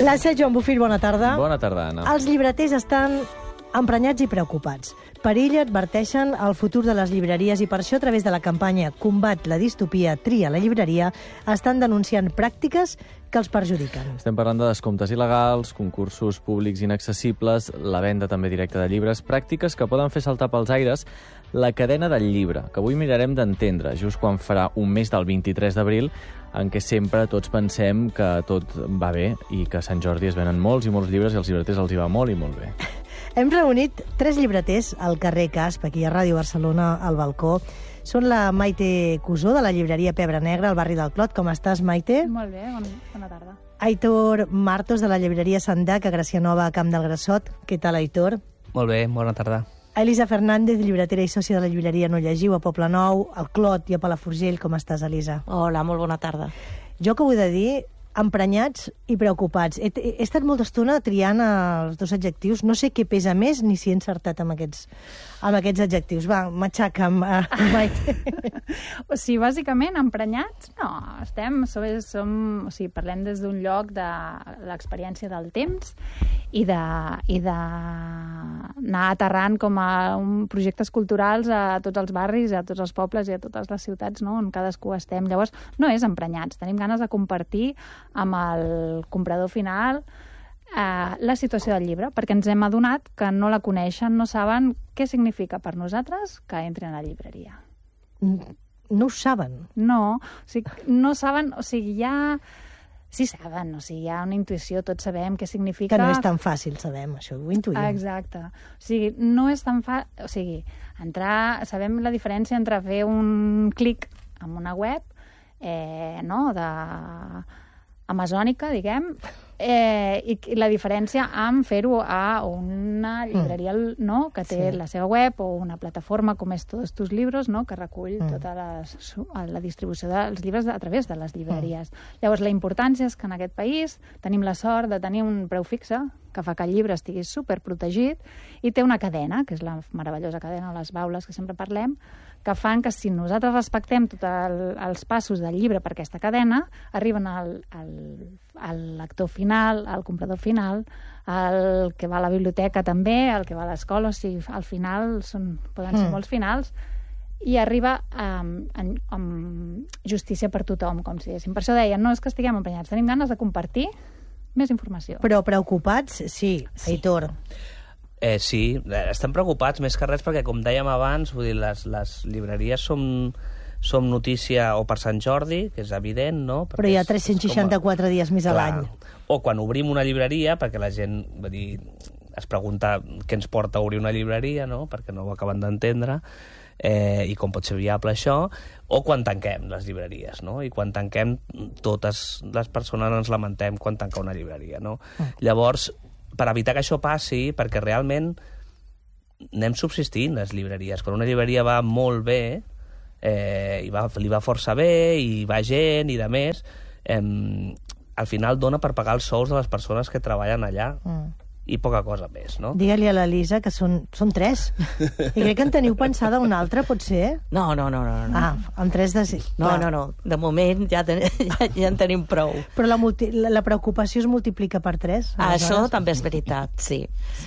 L'Assa Joan Bofill, bona tarda. Bona tarda, Anna. Els llibreters estan emprenyats i preocupats. Perill adverteixen el futur de les llibreries i per això, a través de la campanya Combat la distopia, tria la llibreria, estan denunciant pràctiques que els perjudiquen. Estem parlant de descomptes il·legals, concursos públics inaccessibles, la venda també directa de llibres, pràctiques que poden fer saltar pels aires la cadena del llibre, que avui mirarem d'entendre, just quan farà un mes del 23 d'abril, en què sempre tots pensem que tot va bé i que a Sant Jordi es venen molts i molts llibres i als llibreters els hi va molt i molt bé. Hem reunit 3 llibreters al carrer Casp, aquí a Ràdio Barcelona, al balcó. Són la Maite Cusó, de la llibreria Pebre Negra, al barri del Clot. Com estàs, Maite? Molt bé, bona tarda. Aitor Martos, de la llibreria Sandac, a Gràcia Nova, a Camp del Grassot. Què tal, Aitor? Molt bé, bona tarda. Elisa Fernández, llibretera i sòcia de la llibreria No Llegiu, a Poble Nou, al Clot i a Palafrugell. Com estàs, Elisa? Hola, molt bona tarda. Jo que ho he de dir, emprenyats i preocupats. He estat molta estona triant els dos adjectius. No sé què pesa més ni si he encertat amb aquests adjectius. Va, m'aixaca'm, Maite. O sigui, bàsicament, emprenyats? No, parlem des d'un lloc de l'experiència del temps i d'anar aterrant com a projectes culturals a tots els barris, a tots els pobles i a totes les ciutats, no?, on cadascú estem. Llavors, no és emprenyats. Tenim ganes de compartir amb el comprador final la situació del llibre, perquè ens hem adonat que no la coneixen, no saben què significa per nosaltres que entrin a la llibreria. No ho saben? No, no saben, sí saben, hi ha una intuïció, tots sabem què significa... Que no és tan fàcil, sabem, això, ho intuïm. Exacte. No és tan fàcil... sabem la diferència entre fer un clic en una web, amazònica, diguem, i la diferència amb fer-ho a una llibreria que té la seva web o una plataforma com és Todos tus libros, que recull tota la distribució dels llibres a través de les llibreries. Llavors, la importància és que en aquest país tenim la sort de tenir un preu fixe que fa que el llibre estigui superprotegit i té una cadena, que és la meravellosa cadena, les baules que sempre parlem, que fan que si nosaltres respectem tots els passos del llibre per aquesta cadena, arriben al lector final, al comprador final, al que va a la biblioteca també, al que va a l'escola, al final poden ser molts finals, i arriba amb justícia per tothom, com si diguéssim. Per això deien, no és que estiguem emprenyats, tenim ganes de compartir més informació. Però preocupats, sí, Aitor. Sí, estem preocupats més que res perquè, com dèiem abans, vull dir, les llibreries som notícia o per Sant Jordi, que és evident, no? Però hi ha 364 dies més a l'any. O quan obrim una llibreria, perquè la gent es pregunta què ens porta a obrir una llibreria, no?, perquè no ho acaben d'entendre, i com pot ser viable això, o quan tanquem les llibreries, no? I quan tanquem, totes les persones ens lamentem quan tanca una llibreria, no? Llavors, per evitar que això passi, perquè realment anem subsistint les llibreries. Quan una llibreria va molt bé, li va força bé, i va gent, i de més, al final dona per pagar els sous de les persones que treballen allà. I poca cosa més, no? Digue-li a l'Elisa que són 3. I crec que en teniu pensada una altra, pot ser? No. Ah, amb 3 de 6. No. De moment ja en tenim prou. Però la preocupació es multiplica per 3? Això també és veritat, sí.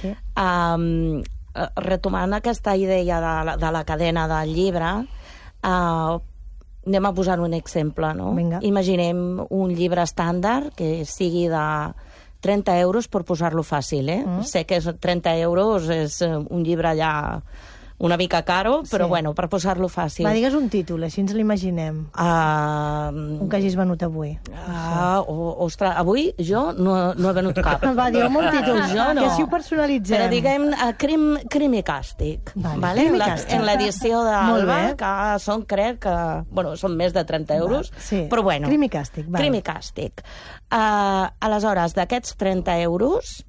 Retomant aquesta idea de la cadena del llibre, anem a posar un exemple, no? Vinga. Imaginem un llibre estàndard que sigui de 30 euros, per posar-lo fàcil, Sé que 30 euros és un llibre ja una mica caro, però bueno, per posar-lo fàcil. Va, digues un títol, així ens l'imaginem. Un que hagis venut avui. Ostres, avui jo no he venut cap. Va, digue'm un títol, jo no. Que si ho personalitzem. Però diguem Crim i Càstig. Vale, Crim i Càstig. En l'edició d'Alba, que són, crec que... Bueno, són més de 30 euros, però bueno. Crim i Càstig. Crim i Càstig. Aleshores, d'aquests 30 euros,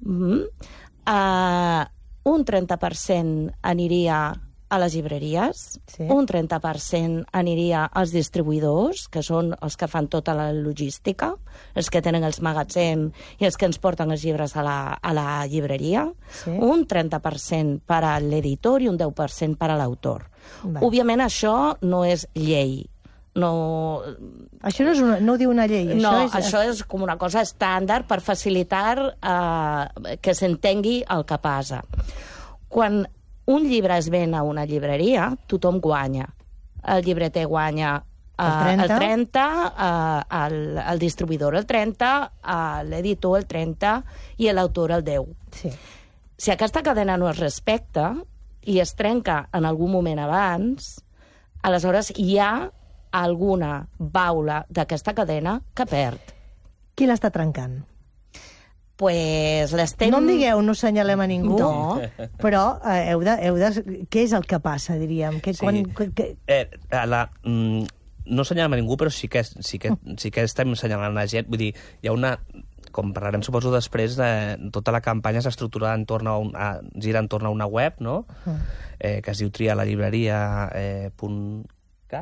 un 30% aniria a les llibreries, un 30% aniria als distribuïdors, que són els que fan tota la logística, els que tenen els magatzems i els que ens porten els llibres a la llibreria, un 30% per a l'editor i un 10% per a l'autor. Òbviament això no és llei, No... Això no ho diu una llei. Això és com una cosa estàndard per facilitar que s'entengui el que passa. Quan un llibre es ven a una llibreria, tothom guanya. El llibreter guanya el 30, el distribuïdor el 30, l'editor el 30 i l'autor el 10. Sí. Si aquesta cadena no es respecta i es trenca en algun moment abans, aleshores hi ha alguna baula d'aquesta cadena que perd. Qui l'està trencant? Pues l'estem... No em digueu, no assenyalem a ningú, No. però què és el que passa, diríem? No assenyalem a ningú, però sí que estem assenyalant a gent. Vull dir, hi ha una... Com parlarem, suposo, després, tota la campanya s'estructura gira entorn a una web, no? Que es diu trialallibreria.cat.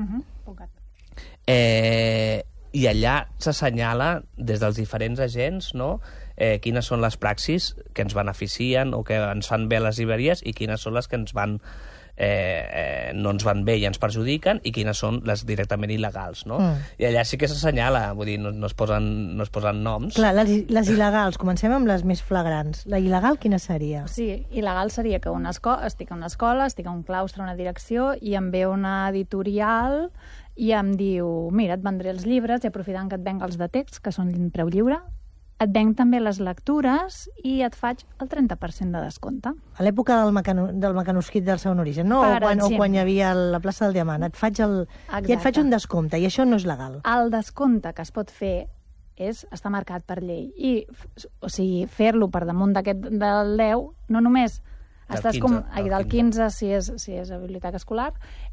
I allà s'assenyala des dels diferents agents, no?, quines són les praxis que ens beneficien o que ens fan bé a les llibreries i quines són les que no ens van bé i ens perjudiquen i quines són les directament il·legals, no? I allà sí que s'assenyala, vull dir, no es posen noms. Clar, les il·legals, comencem amb les més flagrants. La il·legal quina seria? Sí, il·legal seria que estic a una escola, estic a un claustre, una direcció, i em ve una editorial i em diu, mira, et vendré els llibres i aprofitant que et venc els de text, que són preu lliure, et venc també les lectures i et faig el 30% de descompte. A l'època del mecanoscrit del segon origen, no? O quan hi havia la plaça del Diamant. Et faig un descompte, i això no és legal. El descompte que es pot fer està marcat per llei. I, o sigui, fer-lo per damunt del 10, no només estàs del 15, si és a biblioteca escolar,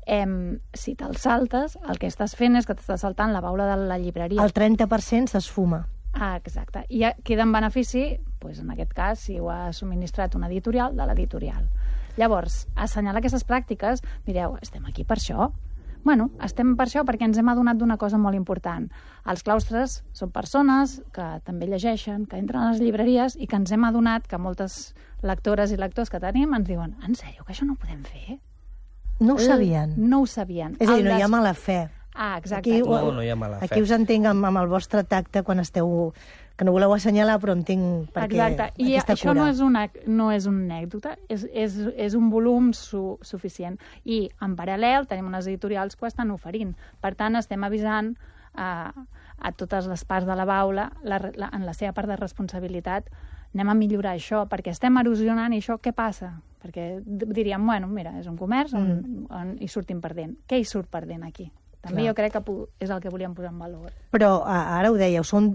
si te'l saltes, el que estàs fent és que t'estàs saltant la baula de la llibreria. El 30% s'esfuma. Exacte. I queda en benefici, en aquest cas, si ho ha subministrat una editorial, de l'editorial. Llavors, assenyalar aquestes pràctiques, mireu, estem aquí per això. Bueno, estem per això perquè ens hem adonat d'una cosa molt important. Els claustres són persones que també llegeixen, que entren a les llibreries i que ens hem adonat que moltes lectores i lectors que tenim ens diuen, en sèrio, que això no ho podem fer? No ho sabien? No ho sabien. És a dir, no hi ha mala fe. Exacte. No hi ha mala fe. Aquí us entenc amb el vostre tacte quan esteu... que no voleu assenyalar, però entenc per què aquesta cura. I això no és una anècdota, és un volum suficient. I, en paral·lel, tenim unes editorials que ho estan oferint. Per tant, estem avisant a totes les parts de la baula, en la seva part de responsabilitat, anem a millorar això, perquè estem erosionant i això què passa? Perquè diríem, bueno, mira, és un comerç on hi sortim perdent. Què hi surt perdent aquí? També jo crec que és el que volíem posar en valor. Però ara ho dèieu, són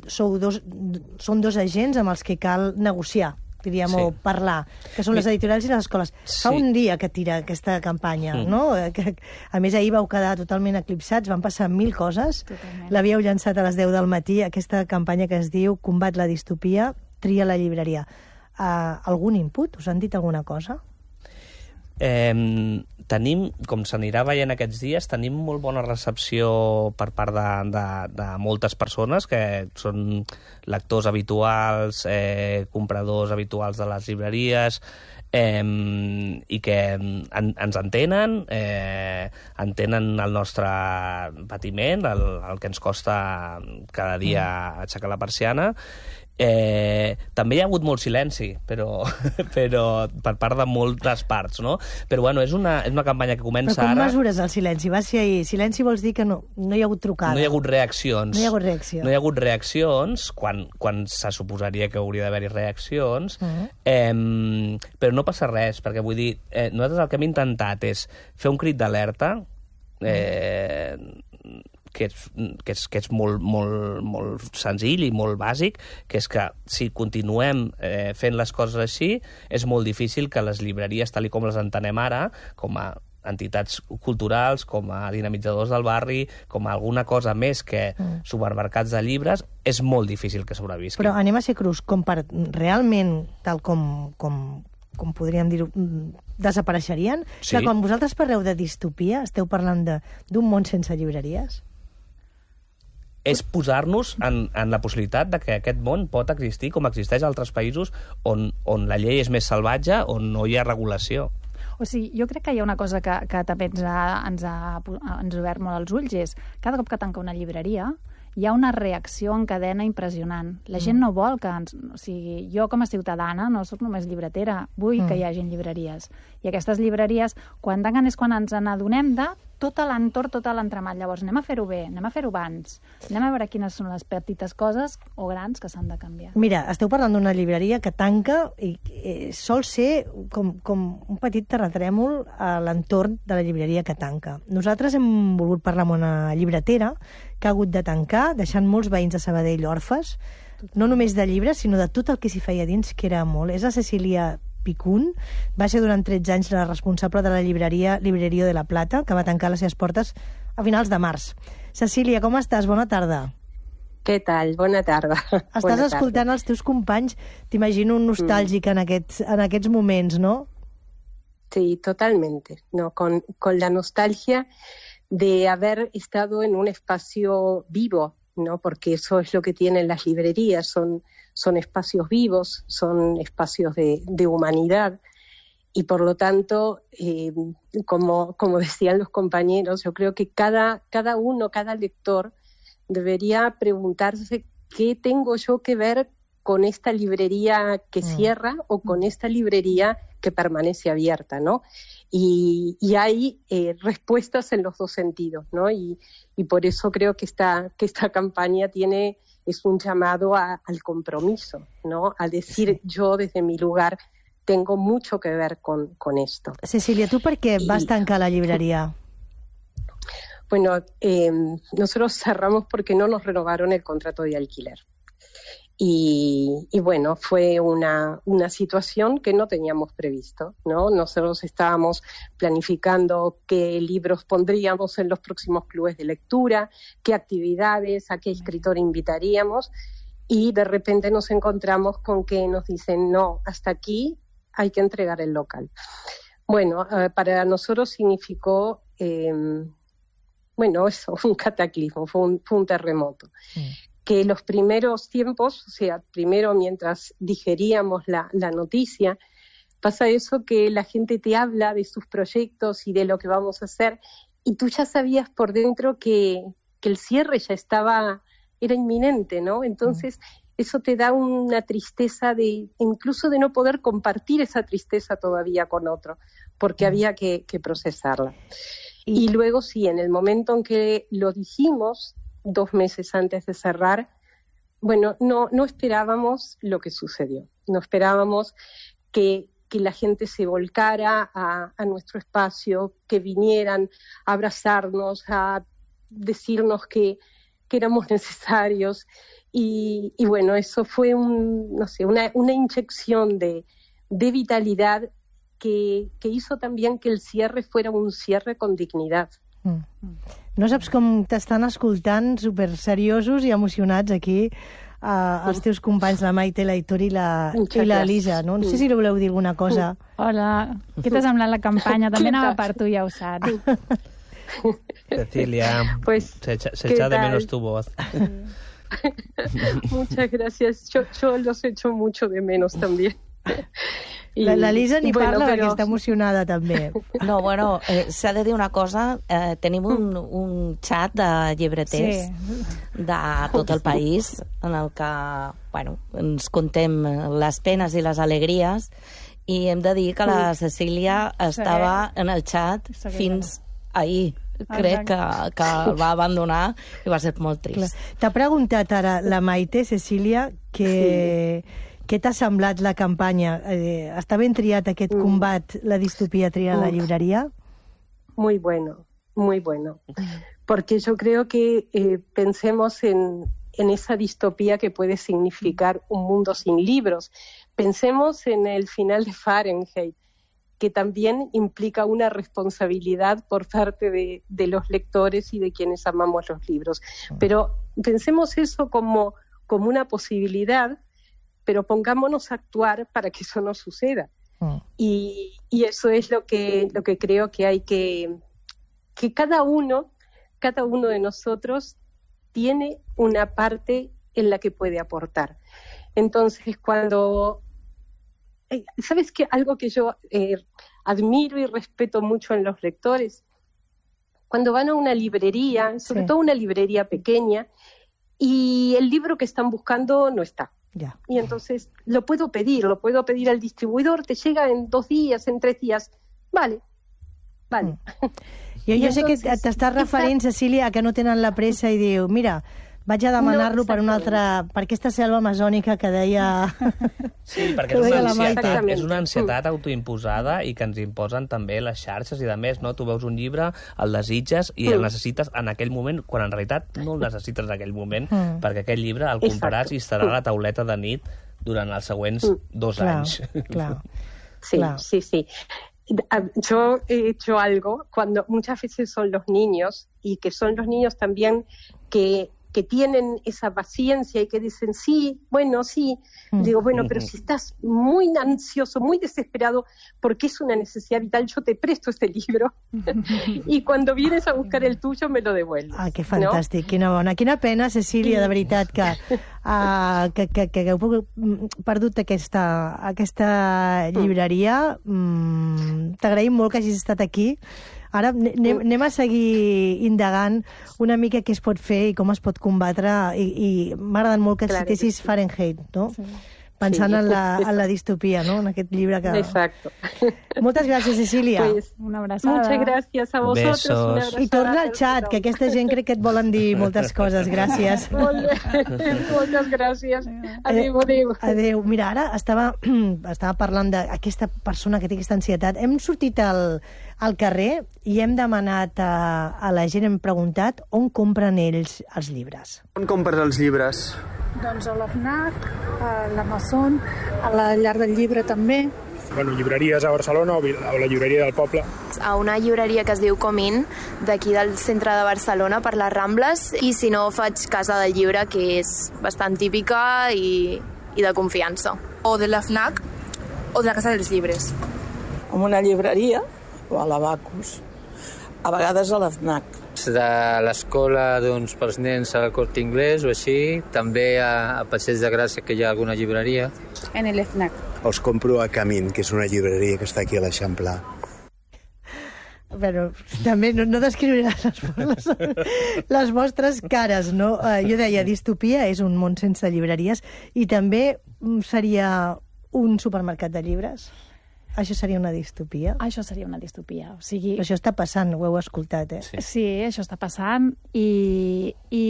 dos agents amb els que cal negociar, diríem, o parlar, que són les editorials i les escoles. Fa un dia que tira aquesta campanya, no? A més, ahir vau quedar totalment eclipsats, van passar 1000 coses. L'havíeu llançat a les 10 del matí, aquesta campanya que es diu Combat la distopia, tria la llibreria. Algun input? Us han dit alguna cosa? Tenim, com s'anirà veient aquests dies, tenim molt bona recepció per part de moltes persones que són lectors habituals, compradors habituals de les llibreries, i que ens entenen, entenen el nostre patiment, el que ens costa cada dia aixecar la persiana. També hi ha hagut molt silenci, però per part de moltes parts, no? Però bueno, és una campanya que comença ara... Però com mesures el silenci? Va ser ahir. Silenci vols dir que no hi ha hagut trucada. No hi ha hagut reaccions. No hi ha hagut reacció. No hi ha hagut reaccions, quan se suposaria que hauria d'haver-hi reaccions, però no passa res, perquè vull dir, nosaltres el que hem intentat és fer un crit d'alerta, que és molt senzill i molt bàsic, que és que si continuem fent les coses així, és molt difícil que les llibreries, tal com les entenem ara, com a entitats culturals, com a dinamitzadors del barri, com a alguna cosa més que supermercats de llibres, és molt difícil que sobrevisqui. Però anem a ser crus, com per realment, tal com podríem dir-ho, desapareixerien? Sí. Que quan vosaltres parleu de distopia, esteu parlant d'un món sense llibreries? És posar-nos en la possibilitat de que aquest món pot existir com existeix a altres països on la llei és més salvatge, on no hi ha regulació. O sigui, jo crec que hi ha una cosa que també ens ha obert molt els ulls, és cada cop que tanca una llibreria hi ha una reacció en cadena impressionant. La gent no vol que o sigui, jo com a ciutadana no sóc només llibretera, vull que hi hagin llibreries. I aquestes llibreries, quan tanquen és quan ens n'adonem de tot l'entorn, tot l'entramat. Llavors, anem a fer-ho bé, anem a fer-ho abans, anem a veure quines són les petites coses o grans que s'han de canviar. Mira, esteu parlant d'una llibreria que tanca i sol ser com un petit terratrèmol a l'entorn de la llibreria que tanca. Nosaltres hem volgut parlar amb una llibretera que ha hagut de tancar, deixant molts veïns de Sabadell orfes, no només de llibres, sinó de tot el que s'hi feia dins, que era molt. És la Cecília Picún, va ser durant 13 anys la responsable de la llibreria Librerio de la Plata, que va tancar les seves portes a finals de març. Cecília, com estàs? Bona tarda. Què tal? Bona tarda. Estàs escoltant els teus companys, t'imagino un nostàlgic en aquests moments, ¿no? Sí, totalmente. No, con la nostalgia de haber estado en un espacio vivo, ¿no? Porque eso es lo que tienen las librerías, son espacios vivos, son espacios de humanidad y por lo tanto, como decían los compañeros, yo creo que cada lector debería preguntarse qué tengo yo que ver con esta librería que cierra o con esta librería que permanece abierta, ¿no? Y hay respuestas en los dos sentidos, ¿no? Y por eso creo que esta campaña es un llamado al compromiso, ¿no? A decir, yo desde mi lugar tengo mucho que ver con esto. Cecília, ¿tú por qué vas tancar la librería? Bueno, nosotros cerramos porque no nos renovaron el contrato de alquiler. Y bueno, fue una situación que no teníamos previsto, ¿no? Nosotros estábamos planificando qué libros pondríamos en los próximos clubes de lectura, qué actividades, a qué escritor invitaríamos, y de repente nos encontramos con que nos dicen, no, hasta aquí hay que entregar el local. Bueno, para nosotros significó, eso, un cataclismo, fue un terremoto. Que los primeros tiempos, o sea, primero mientras digeríamos la noticia, pasa eso que la gente te habla de sus proyectos y de lo que vamos a hacer, y tú ya sabías por dentro que el cierre ya era inminente, ¿no? Entonces, eso te da una tristeza incluso de no poder compartir esa tristeza todavía con otro, porque había que procesarla. Y luego sí, en el momento en que lo dijimos, 2 meses antes de cerrar, bueno, no esperábamos lo que sucedió. No esperábamos que la gente se volcara a nuestro espacio, que vinieran a abrazarnos, a decirnos que éramos necesarios. Y bueno, eso fue una inyección de vitalidad que hizo también que el cierre fuera un cierre con dignidad. No saps com t'estan escoltant super seriosos i emocionats aquí els teus companys, la Maite, la Aitor i la Elisa, no? No sé si li voleu dir alguna cosa. Hola, què t'ha semblat la campanya? També anava per tu, ja ho saps. Cecilia, pues, se echa de menos tu voz. Muchas gracias. Yo los echo mucho de menos también. La Lisa ni parla perquè està emocionada també. No, bueno, s'ha de dir una cosa, tenim un xat de llibreters de tot el país en el que ens contem les penes i les alegries, i hem de dir que la Cecília estava en el xat fins ahir. Crec que el va abandonar i va ser molt trist. T'ha preguntat ara la Maite, Cecília, què t'ha semblat la campanya? Està ben triat aquest combat, la distopía tria la llibreria? Muy bueno, muy bueno. Porque yo creo que pensemos en esa distopía que puede significar un mundo sin libros. Pensemos en el final de Fahrenheit, que también implica una responsabilidad por parte de los lectores y de quienes amamos los libros. Pero pensemos eso como una posibilidad, pero pongámonos a actuar para que eso no suceda. Y eso es lo que creo que hay que cada uno de nosotros tiene una parte en la que puede aportar. Entonces, ¿sabes qué? Algo que yo admiro y respeto mucho en los lectores, cuando van a una librería, sobre todo una librería pequeña, y el libro que están buscando no está. Ya. Y entonces lo puedo pedir al distribuidor, te llega en 2 días, en 3 días. Vale. Jo sé que t'estàs referint, Cecília, a que no tenen la pressa i diu, mira, vaig a demanar-lo per aquesta selva amazònica que deia... Sí, perquè és una ansietat autoimposada i que ens imposen també les xarxes i, a més, no? Tu veus un llibre, el desitges i el necessites en aquell moment, quan en realitat no el necessites en aquell moment, perquè aquest llibre el compraràs i estarà a la tauleta de nit durant els següents 2 anys. Clar. Sí. Yo he hecho algo cuando muchas veces son los niños, y que son los niños también que tienen esa paciencia y que dicen, sí. Digo, pero si estás muy ansioso, muy desesperado, porque es una necesidad vital, yo te presto este libro y cuando vienes a buscar el tuyo me lo devuelves. Que fantàstic, no? Quina bona. Quina pena, Cecília, de veritat, que heu perdut aquesta llibreria. T'agraïm molt que hagis estat aquí. Ara anem a seguir indagant una mica què es pot fer i com es pot combatre, i m'ha agradat molt que citessis Fahrenheit, no? Sí. Pensant en la distopia, ¿no? En aquest llibre que... Exacto. Moltes gràcies, Cecília. Una abraçada. Muchas gracias a vosotros. Una abraçada. I torna al xat, que aquesta gent crec que et volen dir moltes coses. Gràcies. Moltes gràcies. Adéu. Mira, ara estava parlant d'aquesta persona que té aquesta ansietat. Hem sortit al carrer i hem demanat a la gent, hem preguntat on compren ells els llibres. On compres els llibres? Doncs a la FNAC, a l'Amazon, a la Llar del Llibre també. Llibreries a Barcelona o la llibreria del poble. A una llibreria que es diu Comín, d'aquí del centre de Barcelona, per les Rambles, i si no faig Casa del Llibre, que és bastant típica i de confiança. O de la FNAC o de la Casa dels Llibres. En una llibreria o a l'Abacus, a vegades a la FNAC. De l'escola pels nens al Corte Inglés o així, també a Passeig de Gràcia, que hi ha alguna llibreria. En el FNAC. Els compro a Camín, que és una llibreria que està aquí a l'Eixamplà. Però també no descriuràs les vostres cares, no? Jo deia, distopia és un món sense llibreries, i també seria un supermercat de llibres. Això seria una distopia? Això seria una distopia. O sigui... Però això està passant, ho heu escoltat, Sí, això està passant, i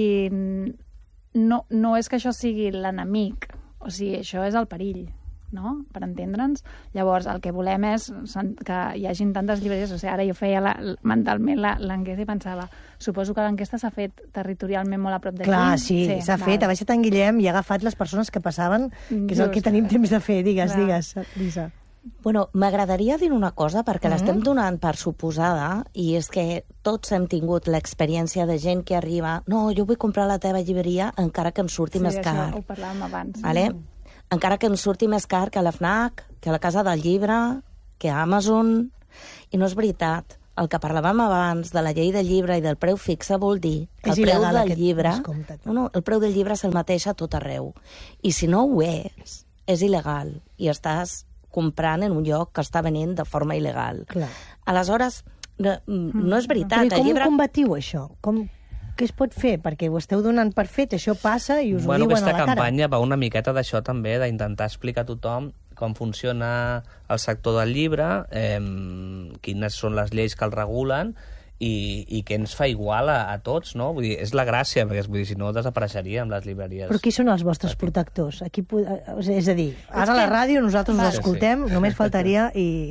no és que això sigui l'enemic, o sigui, això és el perill, no? Per entendre'ns. Llavors, el que volem és que hi hagin tantes llibreries. O sigui, ara jo feia mentalment l'enquesta i pensava, suposo que l'enquesta s'ha fet territorialment molt a prop d'aquí. Clar, sí, s'ha fet. Ha baixat en Guillem i ha agafat les persones que passaven, que és el que tenim temps de fer. Digues, Lisa. Bueno, m'agradaria dir una cosa, perquè l'estem donant per suposada, i és que tots hem tingut l'experiència de gent que arriba, no, jo vull comprar la teva llibreria encara que em surti més car. Sí, això ho parlàvem abans. Vale? Encara que em surti més car que a la FNAC, que a la Casa del Llibre, que a Amazon. I no és veritat. El que parlàvem abans de la llei del llibre i del preu fixe vol dir que el preu del llibre... el preu del llibre és el mateix a tot arreu. I si no ho és il·legal, i estàs comprant en un lloc que està venent de forma il·legal. Clar. Aleshores, no és veritat. Però com ho combatiu, això? Què es pot fer? Perquè ho esteu donant per fet, això passa i us ho diuen a la cara. Aquesta campanya va una miqueta d'això també, d'intentar explicar a tothom com funciona el sector del llibre, quines són les lleis que el regulen, i que ens fa igual a tots, no? Vull dir, és la gràcia, perquè si no desapareixeríem les llibreries. Però qui són els vostres protectors? És a dir, ara a la ràdio nosaltres us escoltem, només faltaria,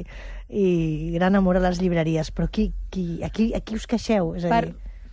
i gran amor a les llibreries, però aquí us queixeu? És a dir...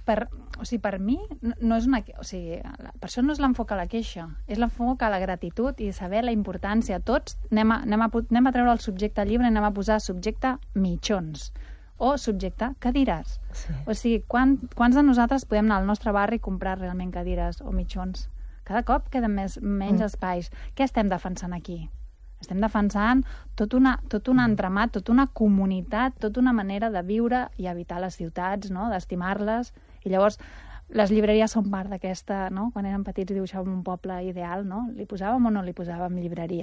Per mi, no és una... O sigui, per això no és l'enfoc a la queixa, és l'enfoc a la gratitud i saber la importància. Tots anem a treure el subjecte llibre i anem a posar subjecte mitjons, o subjecte cadires. Sí. O sigui, quants de nosaltres podem anar al nostre barri i comprar realment cadires o mitjons? Cada cop queden menys espais. Què estem defensant aquí? Estem defensant tot un entramat, tota una comunitat, tota una manera de viure i habitar les ciutats, no? D'estimar-les. I llavors, les llibreries són part d'aquesta, no? Quan érem petits i dibuixàvem un poble ideal, no? Li posàvem o no li posàvem llibreria?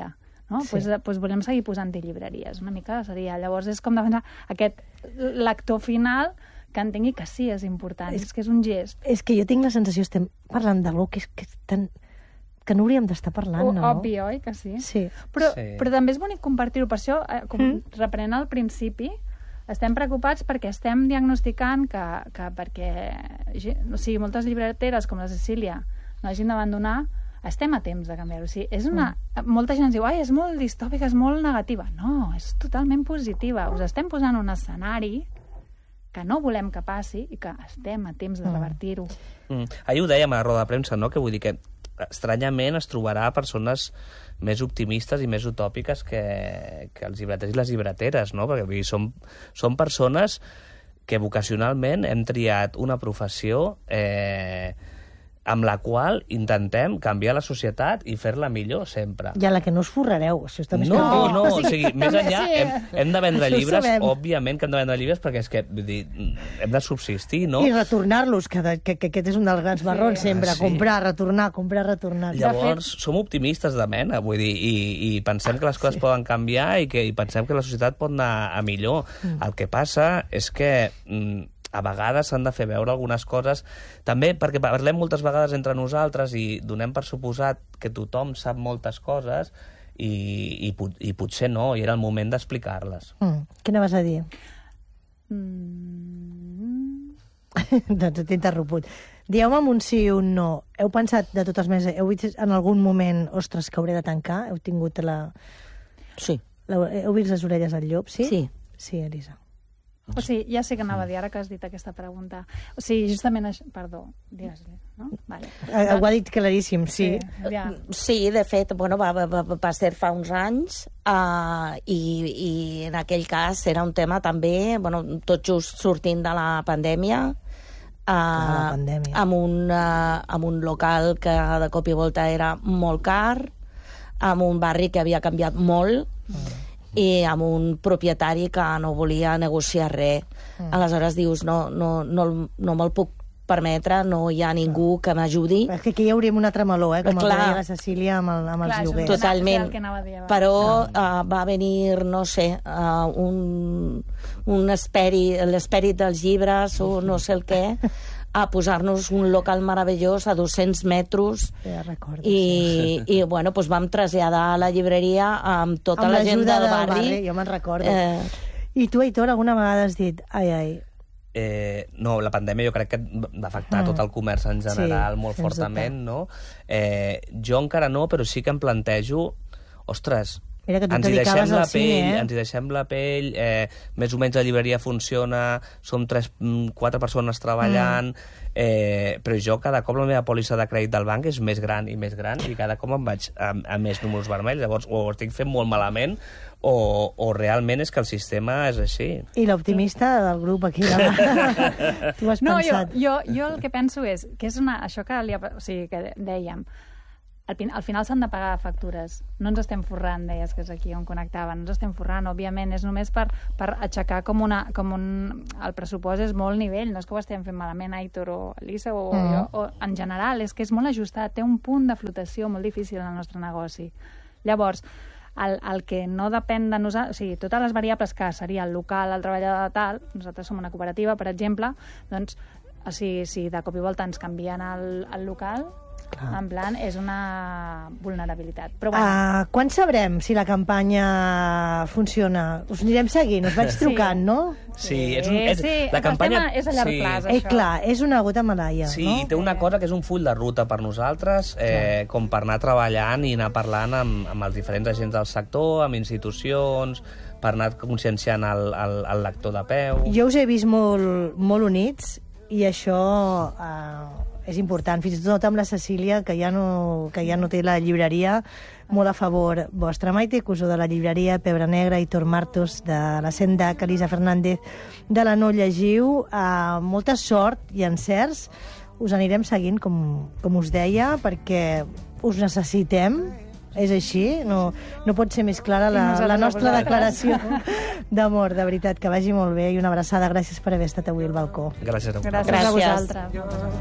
no? Sí. Pues volem seguir posant-hi llibreries. Una mica seria. Llavors és com defensar aquest lector final que entengui que sí és important, és que és un gest. És que jo tinc la sensació, estem parlant d'algú que és tan... que no hauríem d'estar parlant, no? Obvi, oi que sí? Sí. Però també és bonic compartir-ho. Per això, reprenent al principi, estem preocupats perquè estem diagnosticant que perquè moltes llibreteres com la Cecília no hagin d'abandonar, estem a temps de canviar-ho. O sigui, molta gent ens diu, és molt distòpica, és molt negativa. No, és totalment positiva. Us estem posant un escenari que no volem que passi i que estem a temps de revertir-ho. Ahir ho dèiem a la roda de premsa, no? Que vull dir que estranyament es trobarà persones més optimistes i més utòpiques que els llibreters i les llibreteres, no? Perquè vull dir, som persones que vocacionalment hem triat una professió amb la qual intentem canviar la societat i fer-la millor sempre. I a la que no us forrareu. Això està més no, o sigui, més enllà hem de vendre llibres, òbviament que hem de vendre llibres perquè és que, vull dir, hem de subsistir, no? I retornar-los, que aquest és un dels grans marrons sempre, comprar, retornar. Llavors, som optimistes de mena, vull dir, i pensem que les coses poden canviar i pensem que la societat pot anar a millor. El que passa és que a vegades s'han de fer veure algunes coses, també perquè parlem moltes vegades entre nosaltres i donem per suposat que tothom sap moltes coses i potser no, i era el moment d'explicar-les. Què anaves a dir? Doncs t'he interromput. Dieu-me un sí i un no. Heu pensat, de totes maneres, heu vist en algun moment, ostres, que hauré de tancar? Heu tingut Sí. Heu vist les orelles al llop, sí? Sí. Sí, Elisa. O sigui, ja sé que anava a dir, ara que has dit aquesta pregunta. O sigui, justament això... Perdó, digues-li, no? Vale. Ho ha dit claríssim, sí. Sí, de fet, va ser fa uns anys i en aquell cas era un tema també, tot just sortint de la pandèmia, amb un local que de cop i volta era molt car, amb un barri que havia canviat molt, i amb un propietari que no volia negociar res. Aleshores dius, no me'l puc permetre, no hi ha ningú que m'ajudi. És que aquí hi hauríem un altre meló, com el deia la Cecília amb els lloguers. Totalment. Però va venir, no sé, l'esperit dels llibres o no sé el què, a posar-nos un local meravellós a 200 metres i bueno, doncs vam traslladar la llibreria amb tota la gent del barri. Jo me'n recordo. I tu, Aitor, alguna vegada has dit ai. No, la pandèmia jo crec que va afectar tot el comerç en general molt fortament, no? Jo encara no, però sí que em plantejo, ostres, mira que tu et dedicaves al cine, ens hi deixem la pell, més o menys la llibreria funciona, som 4 persones treballant, però jo cada cop la meva pòlissa de crèdit del banc és més gran i cada cop em vaig a més números vermells, llavors o ho estic fent molt malament o realment és que el sistema és així. I l'optimista del grup aquí, tu has pensat? Jo el que penso és que és això que dèiem, al final s'han de pagar factures. No ens estem forrant, deies que és aquí on connectava. No ens estem forrant, òbviament. És només per aixecar el pressupost és molt nivell. No és que ho estem fent malament, Aitor o Elisa o jo. O, en general, és que és molt ajustat. Té un punt de flotació molt difícil en el nostre negoci. Llavors, el que no depèn de nosaltres... O sigui, totes les variables que seria el local, el treballador tal, nosaltres som una cooperativa, per exemple, doncs, si de cop i volta ens canvien el local... En plan, és una vulnerabilitat. Però bueno. Quan sabrem si la campanya funciona? Us anirem seguint, us vaig trucant, no? Sí, la campanya... és a llarg plaç, això. Clar, és una gota malaia, sí, no? Sí, té una cosa que és un full de ruta per nosaltres, com per anar treballant i anar parlant amb els diferents agents del sector, amb institucions, per anar conscienciant el lector de peu. Jo us he vist molt units i això... és important, fins i tot amb la Cecília, que ja no té la llibreria, molt a favor vostra. Maite Cusó, de la llibreria Pebre Negra, Aitor Martos, de la Sendac, Elisa Fernández, de la No Llegiu. Molta sort i encerts. Us anirem seguint, com us deia, perquè us necessitem. És així, no pot ser més clara la nostra declaració d'amor, de veritat, que vagi molt bé i una abraçada. Gràcies per haver estat avui al balcó. Gràcies a vosaltres.